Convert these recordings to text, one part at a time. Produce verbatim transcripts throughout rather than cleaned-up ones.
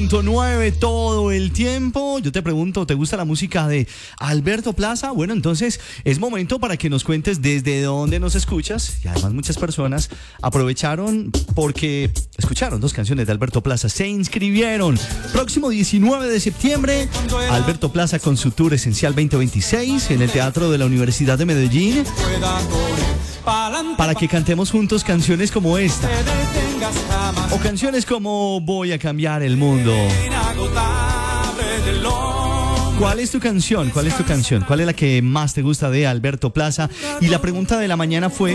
punto nueve todo el tiempo. Yo te pregunto, ¿te gusta la música de Alberto Plaza? Bueno, entonces es momento para que nos cuentes desde dónde nos escuchas. Y además muchas personas aprovecharon porque escucharon dos canciones de Alberto Plaza, se inscribieron. Próximo diecinueve de septiembre, Alberto Plaza con su Tour Esencial veinte veintiséis en el Teatro de la Universidad de Medellín, para que cantemos juntos canciones como esta o canciones como Voy a cambiar el mundo. ¿Cuál es tu canción? ¿Cuál es tu canción? ¿Cuál es la que más te gusta de Alberto Plaza? Y la pregunta de la mañana fue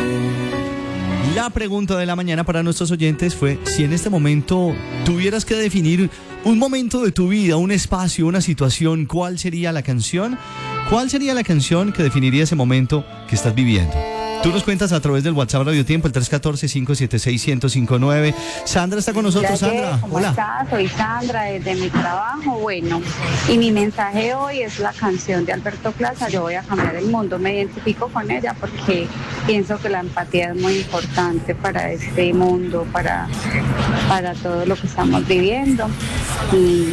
La pregunta de la mañana para nuestros oyentes fue: si en este momento tuvieras que definir un momento de tu vida, un espacio, una situación, ¿cuál sería la canción? ¿Cuál sería la canción que definiría ese momento que estás viviendo? Tú nos cuentas a través del WhatsApp Radio Tiempo, el tres uno cuatro, cinco siete seis, uno cero cinco nueve. Sandra está con nosotros. Sandra, ¿Cómo hola. estás? Soy Sandra desde mi trabajo. Bueno, y mi mensaje hoy es la canción de Alberto Plaza, Yo voy a cambiar el mundo. Me identifico con ella porque pienso que la empatía es muy importante para este mundo, para, para todo lo que estamos viviendo. Y,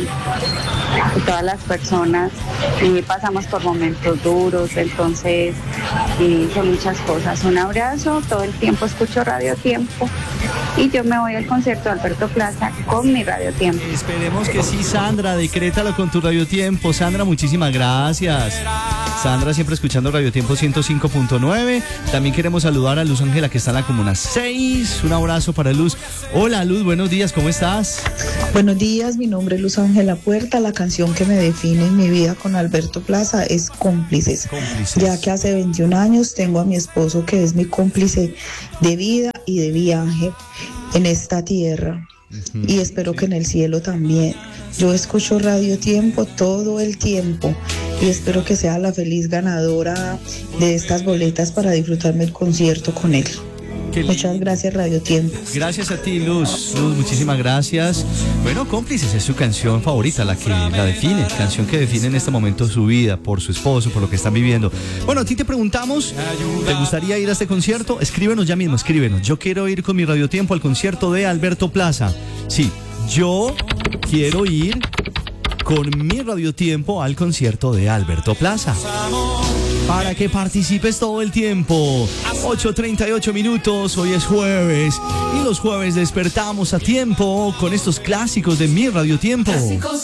y todas las personas y pasamos por momentos duros, entonces y son muchas cosas. Un abrazo, todo el tiempo escucho Radio Tiempo y yo me voy al concierto de Alberto Plaza con mi Radio Tiempo. Esperemos que sí, Sandra, decrétalo con tu Radio Tiempo. Sandra, muchísimas gracias. Sandra siempre escuchando Radio Tiempo ciento cinco punto nueve. También queremos saludar a Luz Ángela, que está en la Comuna seis. Un abrazo para Luz. Hola Luz, buenos días, ¿cómo estás? Buenos días, mi nombre es Luz Ángela Puerta. La canción que me define en mi vida con Alberto Plaza es Cómplices. Cómplices. Ya que hace veintiún años tengo a mi esposo, que es mi cómplice de vida y de viaje en esta tierra. Uh-huh. Y espero que en el cielo también. Yo escucho Radio Tiempo todo el tiempo y espero que sea la feliz ganadora de estas boletas para disfrutarme el concierto con él. Muchas gracias, Radio Tiempo. Gracias a ti, Luz. Luz, muchísimas gracias. Bueno, Cómplices es su canción favorita, la que la define, canción que define en este momento su vida, por su esposo, por lo que están viviendo. Bueno, a ti te preguntamos, ¿te gustaría ir a este concierto? Escríbenos ya mismo, escríbenos. Yo quiero ir con mi Radio Tiempo al concierto de Alberto Plaza. Sí, yo quiero ir con mi Radio Tiempo al concierto de Alberto Plaza. Para que participes todo el tiempo. ocho treinta y ocho minutos, hoy es jueves y los jueves despertamos a tiempo con estos clásicos de mi Radio Tiempo. Clásicos